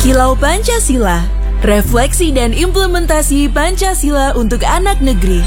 Kilau Pancasila, refleksi dan implementasi Pancasila untuk anak negeri.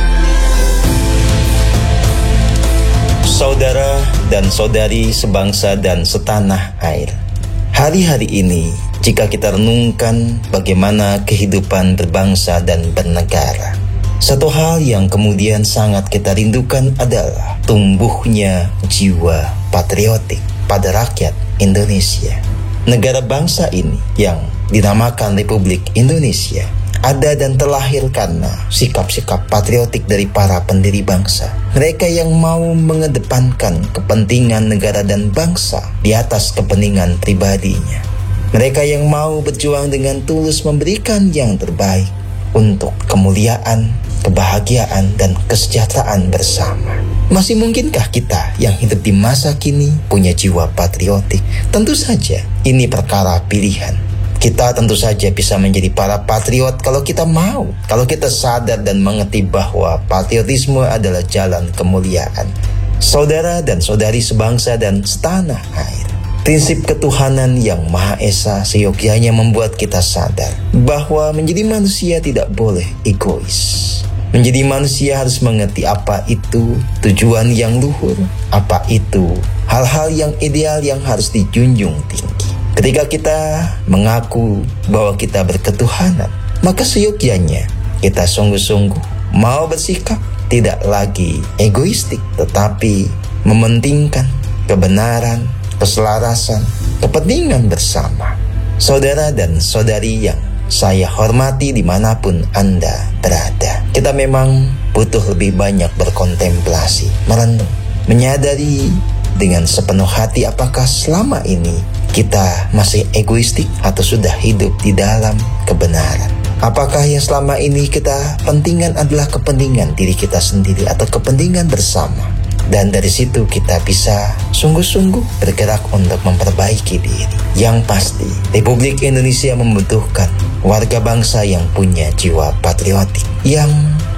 Saudara dan saudari sebangsa dan setanah air, hari-hari ini jika kita renungkan bagaimana kehidupan berbangsa dan bernegara, satu hal yang kemudian sangat kita rindukan adalah tumbuhnya jiwa patriotik pada rakyat Indonesia. Negara bangsa ini yang dinamakan Republik Indonesia ada dan terlahir karena sikap-sikap patriotik dari para pendiri bangsa. Mereka yang mau mengedepankan kepentingan negara dan bangsa di atas kepentingan pribadinya. Mereka yang mau berjuang dengan tulus memberikan yang terbaik untuk kemuliaan, kebahagiaan, dan kesejahteraan bersama. Masih mungkinkah kita yang hidup di masa kini punya jiwa patriotik? Tentu saja ini perkara pilihan. Kita tentu saja bisa menjadi para patriot kalau kita mau, kalau kita sadar dan mengerti bahwa patriotisme adalah jalan kemuliaan. Saudara dan saudari sebangsa dan setanah air, prinsip ketuhanan yang Maha Esa seyogyanya membuat kita sadar bahwa menjadi manusia tidak boleh egois. Menjadi manusia harus mengerti apa itu tujuan yang luhur, apa itu hal-hal yang ideal yang harus dijunjung tinggi. Ketika kita mengaku bahwa kita berketuhanan, maka seyogyanya kita sungguh-sungguh mau bersikap tidak lagi egoistik, tetapi mementingkan kebenaran, keselarasan, kepentingan bersama. Saudara dan saudari yang saya hormati dimanapun Anda berada, kita memang butuh lebih banyak berkontemplasi, merenung, menyadari dengan sepenuh hati apakah selama ini kita masih egoistik atau sudah hidup di dalam kebenaran. Apakah yang selama ini kita pentingkan adalah kepentingan diri kita sendiri atau kepentingan bersama? Dan dari situ kita bisa sungguh-sungguh bergerak untuk memperbaiki diri. Yang pasti, Republik Indonesia membutuhkan warga bangsa yang punya jiwa patriotik, yang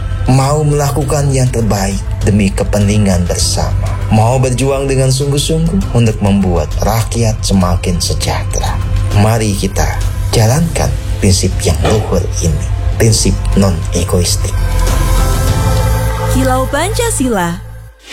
mau melakukan yang terbaik demi kepentingan bersama, mau berjuang dengan sungguh-sungguh untuk membuat rakyat semakin sejahtera. Mari kita jalankan prinsip yang luhur ini, prinsip non-egoistik. Kilau Pancasila.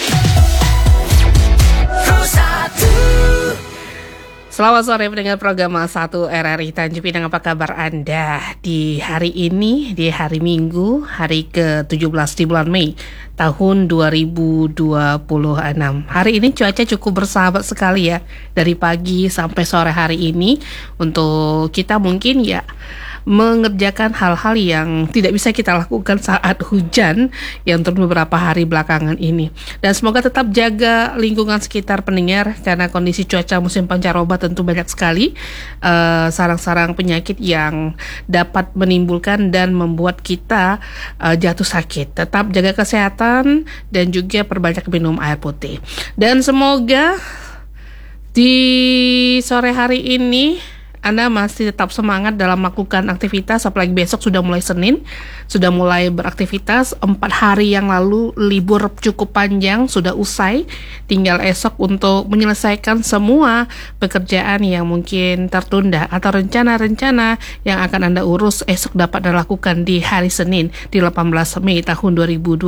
Selamat sore pendengar program 1 RRI Tanjung Pinang. Apa kabar Anda di hari ini, di hari Minggu, hari ke-17 di bulan Mei tahun 2026. Hari ini cuaca cukup bersahabat sekali ya, dari pagi sampai sore hari ini. Untuk kita mungkin ya mengerjakan hal-hal yang tidak bisa kita lakukan saat hujan yang turun beberapa hari belakangan ini. Dan semoga tetap jaga lingkungan sekitar pendengar, karena kondisi cuaca musim pancaroba tentu banyak sekali sarang-sarang penyakit yang dapat menimbulkan dan membuat kita jatuh sakit. Tetap jaga kesehatan dan juga perbanyak minum air putih. Dan semoga di sore hari ini Anda masih tetap semangat dalam melakukan aktivitas, apalagi besok sudah mulai Senin, sudah mulai beraktivitas. 4 hari yang lalu libur cukup panjang sudah usai, tinggal esok untuk menyelesaikan semua pekerjaan yang mungkin tertunda atau rencana-rencana yang akan Anda urus esok dapat dilakukan di hari Senin di 18 Mei tahun 2026.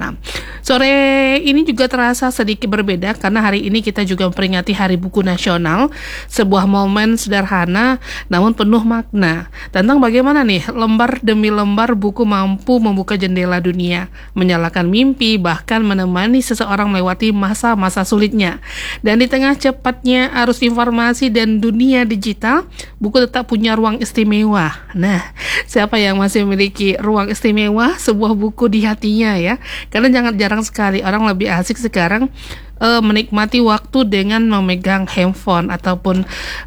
Sore ini juga terasa sedikit berbeda karena hari ini kita juga memperingati Hari Buku Nasional, sebuah momen sederhana namun penuh makna tentang bagaimana nih lembar demi lembar buku mampu membuka jendela dunia, menyalakan mimpi, bahkan menemani seseorang melewati masa-masa sulitnya. Dan di tengah cepatnya arus informasi dan dunia digital, buku tetap punya ruang istimewa. Nah, siapa yang masih memiliki ruang istimewa sebuah buku di hatinya ya? Karena jarang sekali orang lebih asik sekarang menikmati waktu dengan memegang handphone ataupun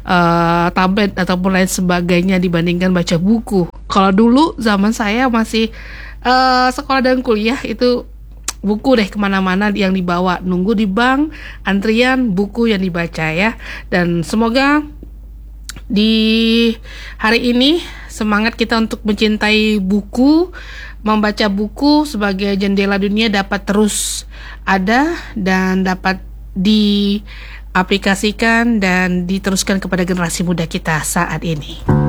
tablet ataupun lain sebagainya dibandingkan baca buku. Kalau dulu zaman saya masih sekolah dan kuliah itu buku deh kemana-mana yang dibawa, nunggu di bank, antrian buku yang dibaca ya. Dan semoga di hari ini semangat kita untuk mencintai buku, membaca buku sebagai jendela dunia dapat terus ada dan dapat diaplikasikan dan diteruskan kepada generasi muda kita saat ini.